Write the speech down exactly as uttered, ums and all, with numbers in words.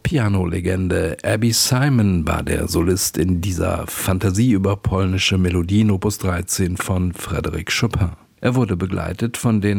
Pianolegende Abby Simon war der Solist in dieser Fantasie über polnische Melodien Opus dreizehn von Frédéric Chopin. Er wurde begleitet von den